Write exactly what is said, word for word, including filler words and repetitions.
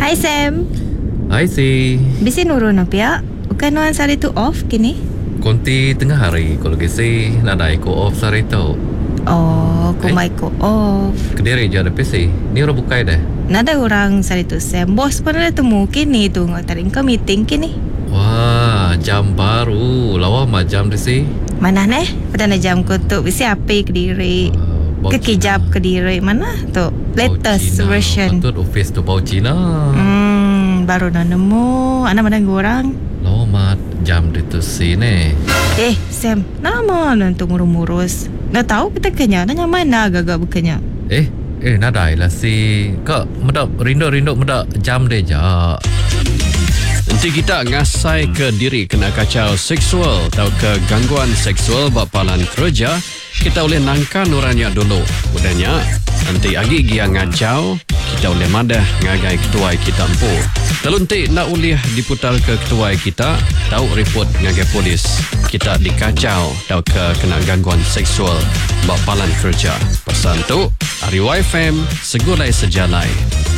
Hai Sam. Hai si. Bisi nurun apa ya? Bukan nuan sari tu off kini? Konti tengah hari kalau kisi nadai ko off sari tu. Oh, kumai ko off. Kediri je ada P C. Ni orang bukai dah. Nada orang sari tu Sam. Bos pun ada temu kini tu ngatarin ke meeting kini. Wah, jam baru. Lawa mah jam di si. Mana neh? Pada na jam ko tu bisi api kediri. Uh, Kekijap kediri mana tu? Latest Cina. version. Patut office tu bau Cina. Hmm, baru nak nemu. Anak mana orang? Lawa mah jam di tu si ni. Eh, Sam, nama nanti ngurus-ngurus. Nak tahu kita kenya, nanya mana agak-agak berkenya. Eh, eh nadai lah si. Kak, medap rindu-rindu medap jam deh ja. Nanti kita ngasai ke diri kena kacau seksual atau ke gangguan seksual bapalan kerja, kita boleh nangka nuranya dulu. Udahnya, nanti agi gia ngacau, kita boleh madah ngagai ketua kita empu. Lalu nanti nak uliah diputar ke ketua kita, tahu report ngagai polis. Kita dikacau atau ke kena gangguan seksual bapalan kerja. Pesan tu, Ari Y F M, segulai sejalai.